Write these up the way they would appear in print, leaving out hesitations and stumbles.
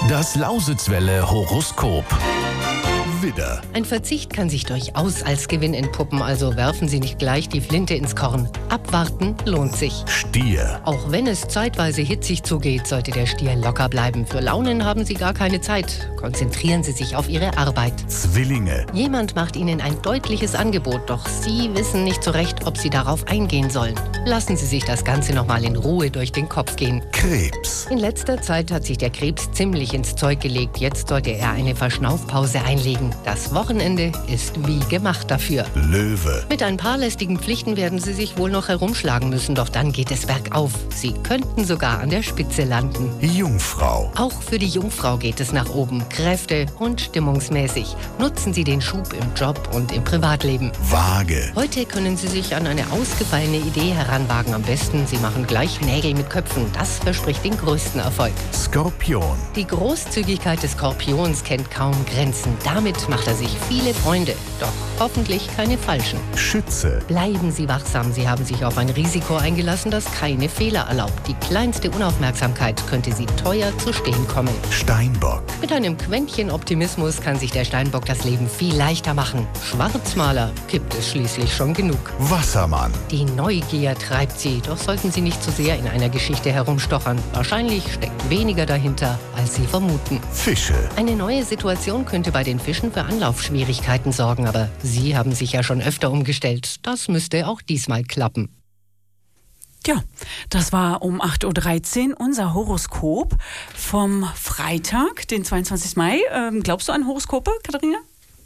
Das Lausitzwelle Horoskop. Widder. Ein Verzicht kann sich durchaus als Gewinn entpuppen, also werfen Sie nicht gleich die Flinte ins Korn. Abwarten lohnt sich. Stier. Auch wenn es zeitweise hitzig zugeht, sollte der Stier locker bleiben. Für Launen haben Sie gar keine Zeit. Konzentrieren Sie sich auf Ihre Arbeit. Zwillinge. Jemand macht Ihnen ein deutliches Angebot, doch Sie wissen nicht so recht, ob Sie darauf eingehen sollen. Lassen Sie sich das Ganze nochmal in Ruhe durch den Kopf gehen. Krebs. In letzter Zeit hat sich der Krebs ziemlich ins Zeug gelegt. Jetzt sollte er eine Verschnaufpause einlegen. Das Wochenende ist wie gemacht dafür. Löwe. Mit ein paar lästigen Pflichten werden Sie sich wohl noch herumschlagen müssen, doch dann geht es bergauf. Sie könnten sogar an der Spitze landen. Jungfrau. Auch für die Jungfrau geht es nach oben, kräfte- und stimmungsmäßig. Nutzen Sie den Schub im Job und im Privatleben. Waage. Heute können Sie sich an eine ausgefallene Idee heranwagen. Am besten, Sie machen gleich Nägel mit Köpfen. Das verspricht den größten Erfolg. Skorpion. Die Großzügigkeit des Skorpions kennt kaum Grenzen. Damit macht er sich viele Freunde, doch hoffentlich keine falschen. Schütze. Bleiben Sie wachsam. Sie haben sich auf ein Risiko eingelassen, das keine Fehler erlaubt. Die kleinste Unaufmerksamkeit könnte Sie teuer zu stehen kommen. Steinbock. Mit einem Quäntchen Optimismus kann sich der Steinbock das Leben viel leichter machen. Schwarzmaler gibt es schließlich schon genug. Wassermann. Die Neugier treibt Sie, doch sollten Sie nicht zu sehr in einer Geschichte herumstochern. Wahrscheinlich steckt weniger dahinter, als Sie vermuten. Fische. Eine neue Situation könnte bei den Fischen für Anlaufschwierigkeiten sorgen, aber Sie haben sich ja schon öfter umgestellt. Das müsste auch diesmal klappen. Ja, das war um 8.13 Uhr unser Horoskop vom Freitag, den 22. Mai. Glaubst du an Horoskope, Katharina?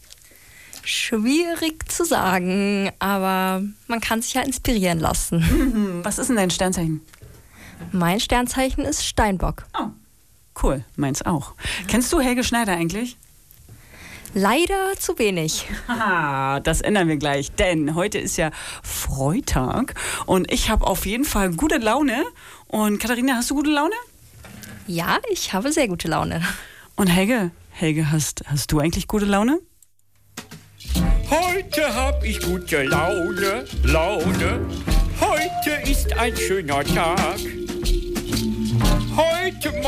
Schwierig zu sagen, aber man kann sich ja inspirieren lassen. Was ist denn dein Sternzeichen? Mein Sternzeichen ist Steinbock. Oh, cool, meins auch. Kennst du Helge Schneider eigentlich? Leider zu wenig. Haha, das ändern wir gleich, denn heute ist ja Freitag und ich habe auf jeden Fall gute Laune. Und Katharina, hast du gute Laune? Ja, ich habe sehr gute Laune. Und Helge, hast du eigentlich gute Laune? Heute hab ich gute Laune. Heute ist ein schöner Tag. Heute